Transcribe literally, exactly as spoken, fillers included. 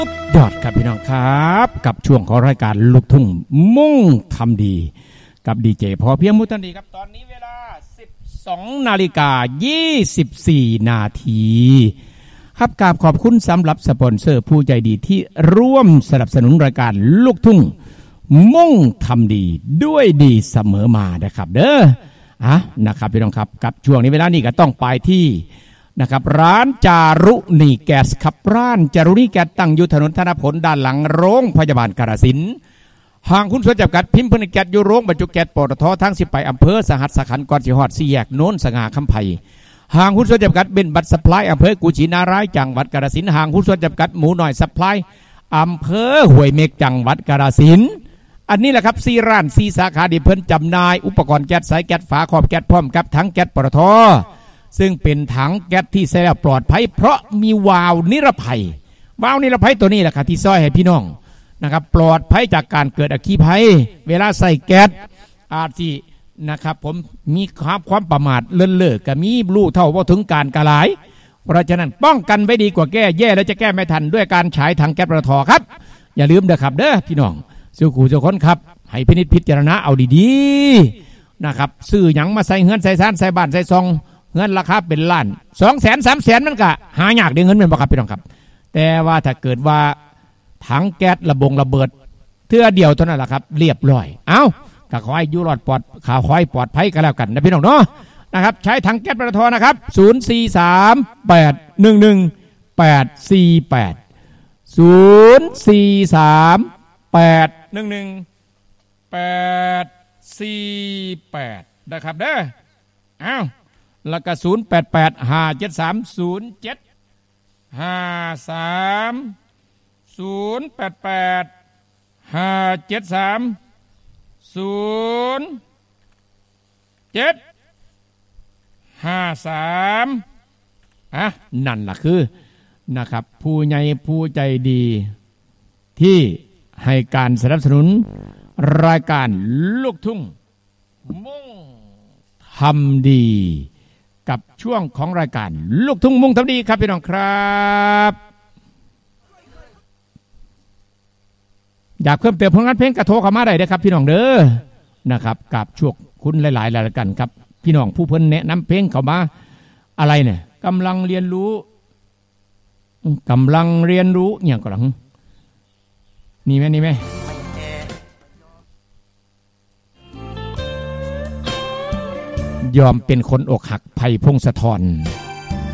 ยอดครับพี่น้องครับกับช่วงของรายการลูกทุ่งมุ่งทำดีกับดีเจพอเพียงมุทันดีครับตอนนี้เวลา สิบสองนาฬิกายี่สิบสี่นาทีครับกราบขอบคุณสำหรับสปอนเซอร์ผู้ใจดีที่ร่วมสนับสนุนรายการลูกทุ่งมุ่งทำดีด้วยดีเสมอมานะครับเด้ออ่ะนะครับพี่น้องครับกับช่วงนี้เวลานี้ก็ต้องไปที่นะครับร้านจารุณีแก๊สครับร้านจารุณีแก๊สตั้งอยู่ถนนธนพลด้านหลังโรงพยาบาลกาฬสินธุ์ห่างคุณสวนจำกัดพิมพ์พนิแก๊สอยู่โรงบรรจุแก๊สปตททั้งสิบไปอำเภอสหัสสขันธ์ก่อนสิฮอดสี่แยกโน้นสง่าคำไผ่ห่างคุณสวนจำกัดเบนบัตรสปายอำเภอกุชินารายจังหวัดกาฬสินธุ์ห่างคุณสวนจำกัดหมูหน่อยสปายอำเภอห้วยเม็กจังหวัดกาฬสินธุ์อันนี้แหละครับซีร้านซีสาขาดีเพิ่นจำหน่ายอุปกรณ์แก๊สสายแก๊สฝาขอบแก๊สพร้อมกับทั้งแก๊สปตทซึ่งเป็นถังแก๊สที่ใช้แล้วปลอดภัยเพราะมีวาล์วนิรภัยวาล์วนิรภัยตัวนี้แหละครับที่ซ้อยให้พี่น้องนะครับปลอดภัยจากการเกิดอัคคีภัยเวลาใส่แก๊สอาจสินะครับผมมีความความประมาทเลินเล่อก็มีรู้เท่าว่าถึงการกระหลายเพราะฉะนั้นป้องกันไว้ดีกว่าแก้แย่แล้วจะแก้ไม่ทันด้วยการใช้ถังแก๊สปตทครับอย่าลืมเด้อครับเด้อพี่น้องสุขุสุขคนครับให้พินิจพิจารณาเอาดีๆนะครับซื้อหยังมาใส่เงินใส่ซ่านใส่บ้านใส่ซองเงินราคาเป็นล้านสองแสนสามแสนมันก็หายากได้เงินเป็นบ่ครับพี่น้องครับแต่ว่าถ้าเกิดว่าถังแก๊สระบงระเบิดเทื่อเดียวเท่านั้นแหละครับเรียบร้อยเอ้าก็ขอให้อยู่รอดปลอดข่าวขอให้ปลอดภัยกันแล้วกันนะพี่น้องเนาะนะครับใช้ถังแก๊สปตทนะครับศูนย์ สี่ สาม แปด หนึ่ง หนึ่ง แปด สี่ แปด ศูนย์ สี่ สาม แปด หนึ่ง หนึ่ง แปด สี่ แปดนะครับเด้อเอ้าแล้วก็ศูนย์ แปด แปด ห้า เจ็ด สาม ศูนย์ เจ็ด ห้า สาม ศูนย์ แปด แปด ห้า เจ็ด สาม ศูนย์ เจ็ด ห้า สามอ่ะนั่นล่ะคือนะครับผู้ใหญ่ผู้ใจดีที่ให้การสนับสนุนรายการลูกทุ่งมุ่งทำดีกับช่วงของรายการลูกทุ่งมุ่งทำดีครับพี่น้องครับอยากเพิ่มเติมผลงานเพลงกระโทรเข้ามาได้นะครับพี่น้องเด้อนะครับกับช่วงคุณหลายๆรายการครับพี่น้องผู้เพิ่นแนะนำเพลงเข้ามาอะไรเนี่ยกำลังเรียนรู้กำลังเรียนรู้เนี่ยก็หลังนี่ไหมนี่ไหมยอมเป็นคนอกหักไผ่พงศธร